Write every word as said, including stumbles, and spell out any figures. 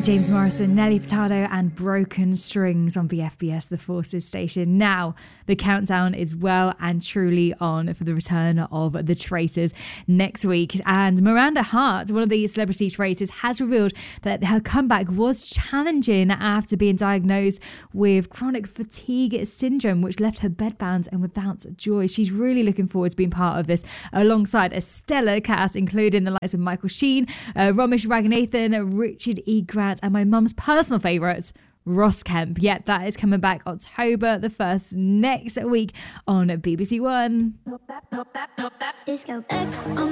James Morrison, Nelly Furtado and Broken Strings on B F B S, the Forces station. Now, the countdown is well and truly on for the return of The Traitors next week. And Miranda Hart, one of the celebrity traitors, has revealed that her comeback was challenging after being diagnosed with chronic fatigue syndrome, which left her bedbound and without joy. She's really looking forward to being part of this alongside a stellar cast, including the likes of Michael Sheen, uh, Ramesh Ranganathan, Richard E. Grant, and my mum's personal favourite, Ross Kemp. Yet that is coming back October the first next week on B B C One. Disco X on